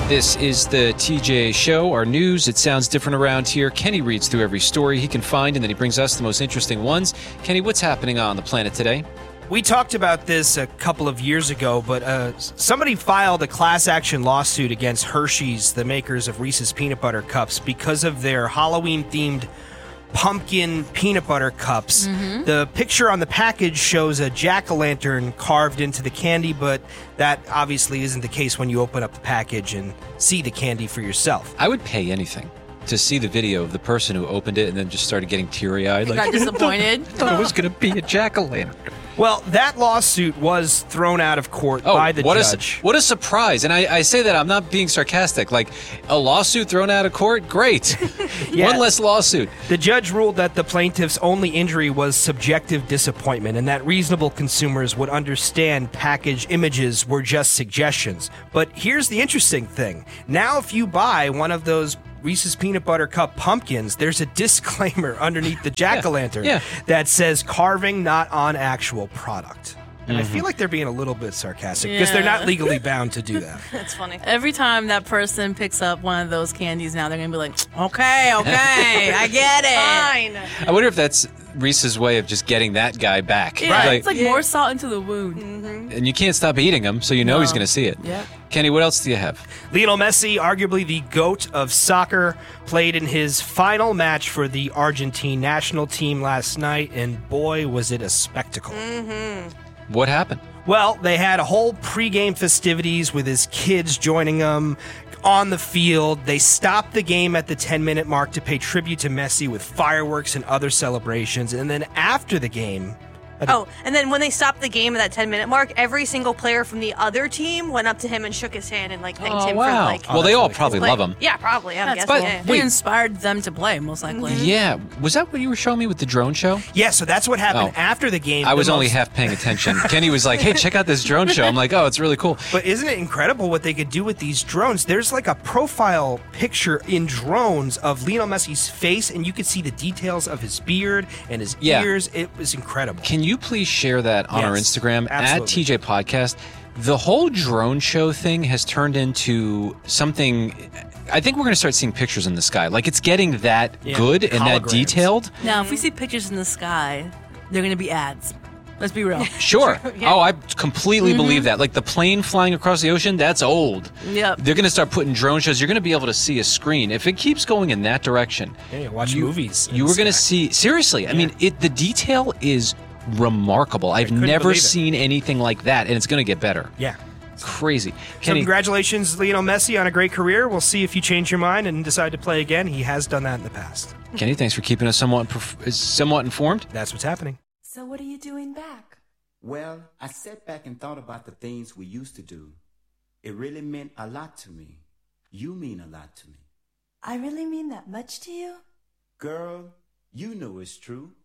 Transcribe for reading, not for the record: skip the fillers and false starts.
This is the TJ Show, our news. It sounds different around here. Kenny reads through every story he can find, and then he brings us the most interesting ones. Kenny, what's happening on the planet today? We talked about this a couple of years ago, but somebody filed a class action lawsuit against Hershey's, the makers of Reese's Peanut Butter Cups, because of their Halloween-themed pumpkin peanut butter cups. Mm-hmm. The picture on the package shows a jack-o'-lantern carved into the candy, but that obviously isn't the case when you open up the package and see the candy for yourself. I would pay anything to see the video of the person who opened it and then just started getting teary-eyed. Got disappointed. I thought it was going to be a jack-o'-lantern. Well, that lawsuit was thrown out of court by the judge. What a surprise. And I say that, I'm not being sarcastic. Like, a lawsuit thrown out of court? Great. Yeah. One less lawsuit. The judge ruled that the plaintiff's only injury was subjective disappointment and that reasonable consumers would understand package images were just suggestions. But here's the interesting thing. Now if you buy one of those Reese's Peanut Butter Cup pumpkins, there's a disclaimer underneath the jack-o'-lantern that says carving not on actual product. And I feel like they're being a little bit sarcastic because they're not legally bound to do that. That's funny. Every time that person picks up one of those candies now, they're going to be like, okay, I get it. Fine. I wonder if that's Reese's way of just getting that guy back. Yeah, Right. it's like more salt into the wound. Mm-hmm. And you can't stop eating them, so you know he's going to see it. Yeah. Kenny, what else do you have? Lionel Messi, arguably the GOAT of soccer, played in his final match for the Argentine national team last night, and boy, was it a spectacle. What happened? Well, they had a whole pregame festivities with his kids joining them on the field. They stopped the game at the 10-minute mark to pay tribute to Messi with fireworks and other celebrations. And then after the game... And then when they stopped the game at that 10-minute mark, every single player from the other team went up to him and shook his hand and thanked him for Well, they all probably love him. Yeah, probably. I'm guessing. but- Yeah. They inspired them to play, most likely. Yeah. Was that what you were showing me with the drone show? Yeah, so that's what happened Oh. after the game. I was The only most- half paying attention. Kenny was like, hey, check out this drone show. I'm like, oh, it's really cool. But isn't it incredible what they could do with these drones? There's like a profile picture in drones of Lionel Messi's face, and you could see the details of his beard and his ears. It was incredible. Can you please share that on our Yes, Instagram absolutely. at TJ Podcast? The whole drone show thing has turned into something. I think we're going to start seeing pictures in the sky. Like, it's getting that good and that holograms. detailed. Now, if we see pictures in the sky, they're going to be ads. Let's be real. Sure. Oh, I completely believe that. Like the plane flying across the ocean, that's old. Yep. They're going to start putting drone shows. You're going to be able to see a screen. If it keeps going in that direction, Watch movies. in you the were going to sky. see. Seriously, I mean, the detail is remarkable. I've couldn't never believe it. seen anything like that, and it's going to get better. Yeah. Crazy. So Kenny, congratulations, Lionel Messi, on a great career. We'll see if you change your mind and decide to play again. He has done that in the past. Kenny, thanks for keeping us somewhat informed. That's what's happening. So what are you doing back? Well, I sat back and thought about the things we used to do. It really meant a lot to me. You mean a lot to me. I really mean that much to you? Girl, you know it's true.